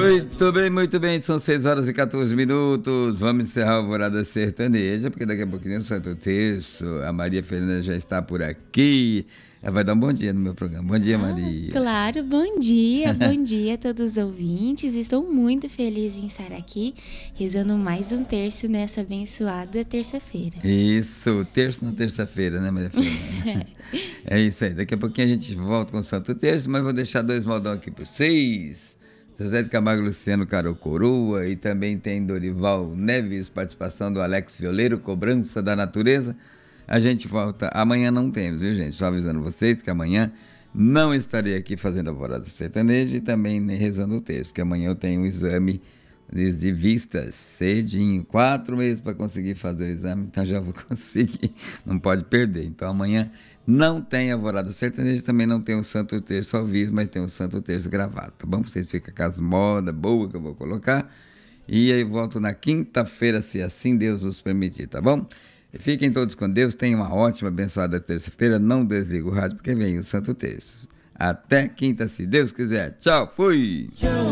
Muito bem, são 6 horas e 14 minutos. Vamos encerrar a Alvorada Sertaneja, porque daqui a pouquinho o Santo Terço, a Maria Fernanda já está por aqui. Ela vai dar um bom dia no meu programa. Bom dia, Maria. Claro, bom dia a todos os ouvintes. Estou muito feliz em estar aqui, rezando mais um terço nessa abençoada terça-feira. Isso, terço na terça-feira, né, Maria Fernanda? É isso aí, daqui a pouquinho a gente volta com o Santo Terço, mas vou deixar 2 modão aqui para vocês. Zezé de Camargo, Luciano Caro Coroa, e também tem Dorival Neves, participação do Alex Violeiro, Cobrança da Natureza. A gente volta, amanhã não temos, viu, gente? Só avisando vocês que amanhã não estarei aqui fazendo a Alvorada Sertaneja e também nem rezando o texto, porque amanhã eu tenho um exame de vistas cedinho, 4 meses para conseguir fazer o exame, então já vou conseguir, não pode perder. Então amanhã não tem Alvorada Sertaneja, também não tem o Santo Terço ao vivo, mas tem o Santo Terço gravado, tá bom? Vocês ficam com as modas boas que eu vou colocar, e aí volto na quinta-feira, se assim Deus os permitir, tá bom? Fiquem todos com Deus, tenham uma ótima, abençoada terça-feira, não desliga o rádio, porque vem o Santo Terço. Até quinta, se Deus quiser. Tchau, fui!